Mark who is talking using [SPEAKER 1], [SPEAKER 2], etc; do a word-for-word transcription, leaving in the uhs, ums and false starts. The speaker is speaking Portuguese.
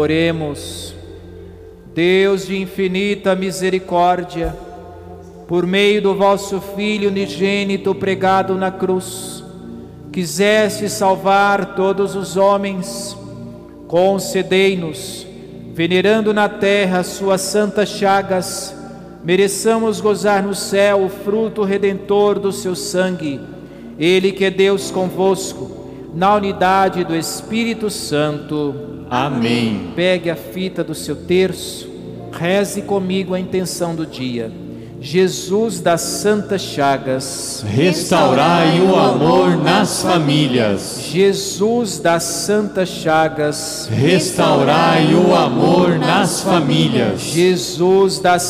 [SPEAKER 1] Oremos. Deus de infinita misericórdia, por meio do vosso Filho unigênito pregado na cruz, quiseste salvar todos os homens. Concedei-nos, venerando na terra suas santas chagas, mereçamos gozar no céu o fruto redentor do seu sangue. Ele que é Deus convosco, na unidade do Espírito Santo.
[SPEAKER 2] Amém.
[SPEAKER 1] Pegue a fita do seu terço, reze comigo a intenção do dia. Jesus das Santas Chagas,
[SPEAKER 2] restaurai o amor nas famílias.
[SPEAKER 1] Jesus das Santas Chagas,
[SPEAKER 2] restaurai o amor nas famílias.
[SPEAKER 1] Jesus das